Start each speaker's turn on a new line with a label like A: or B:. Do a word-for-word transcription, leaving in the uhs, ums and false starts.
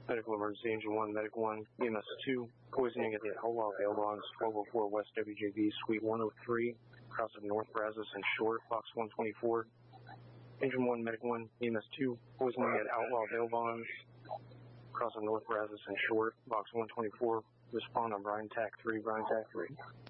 A: Medical emergency, Engine one, Medic one, E M S two, poisoning at the Outlaw Bail Bonds, twelve oh four West W J B, Suite one oh three, across of North Brazos and Short, Box one twenty-four. Engine one, Medic one, E M S two, poisoning at Outlaw Bail Bonds, across of North Brazos and Short, Box one twenty-four. Respond on Brian Tac three, Brian Tac three.